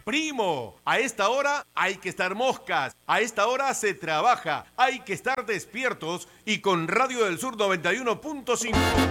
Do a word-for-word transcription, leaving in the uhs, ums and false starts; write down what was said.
Primo, a esta hora hay que estar moscas, a esta hora se trabaja, hay que estar despiertos y con Radio del Sur noventa y uno punto cinco.